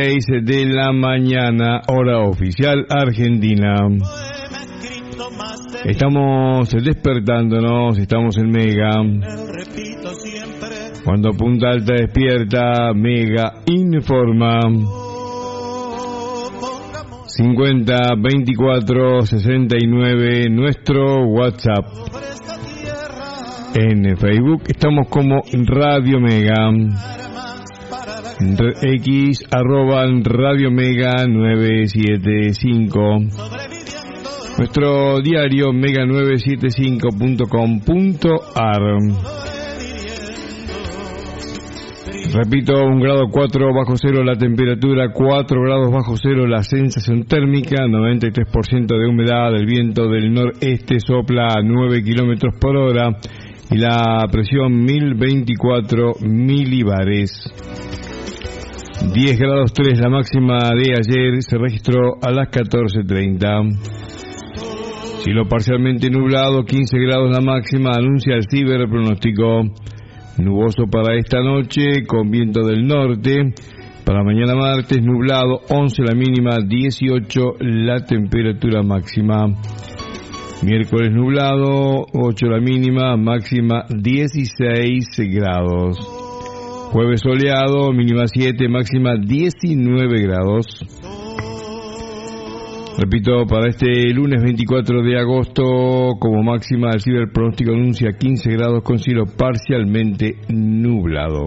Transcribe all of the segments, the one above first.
6 de la mañana, hora oficial argentina. Estamos despertándonos, estamos en Mega. Cuando Punta Alta despierta, Mega informa. 50 24 69, nuestro WhatsApp. En Facebook estamos como Radio Mega. X @Radio Mega 975. Nuestro diario mega975.com.ar. Repito, 1 grado 4 bajo cero la temperatura, 4 grados bajo cero la sensación térmica, 93% de humedad, el viento del noreste sopla a 9 kilómetros por hora y la presión 1024 milibares. 10 grados 3 la máxima de ayer, se registró a las 14:30. Cielo parcialmente nublado, 15 grados la máxima, anuncia el ciberpronóstico. Nuboso para esta noche, con viento del norte. Para mañana martes, nublado, 11 la mínima, 18 la temperatura máxima. Miércoles nublado, 8 la mínima, máxima 16 grados. Jueves soleado, mínima 7, máxima 19 grados. Repito, para este lunes 24 de agosto, como máxima el ciberpronóstico anuncia 15 grados con cielo parcialmente nublado.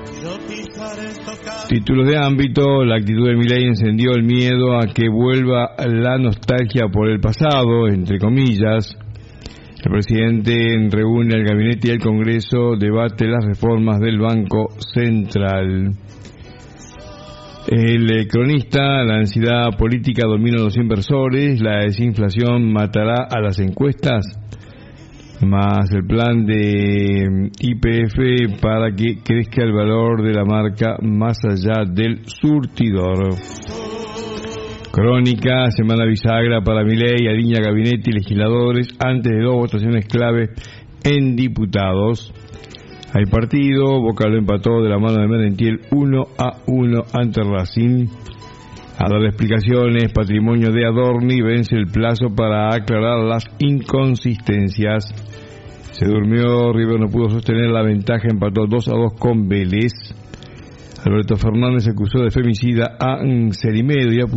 Títulos de ámbito: la actitud de Milei encendió el miedo a que vuelva la nostalgia por el pasado, entre comillas. El presidente reúne al gabinete y al Congreso, debate las reformas del Banco Central. El cronista: la ansiedad política domina a los inversores, la desinflación matará a las encuestas, más el plan de YPF para que crezca el valor de la marca más allá del surtidor. Crónica: semana bisagra para Milei, alinea gabinete y legisladores antes de 2 votaciones clave en diputados. Hay partido, Boca lo empató de la mano de Merentiel 1-1 ante Racing. A dar explicaciones, patrimonio de Adorni vence el plazo para aclarar las inconsistencias. Se durmió, River no pudo sostener la ventaja, empató 2-2 con Vélez. Alberto Fernández acusó de femicida a Cerimedo y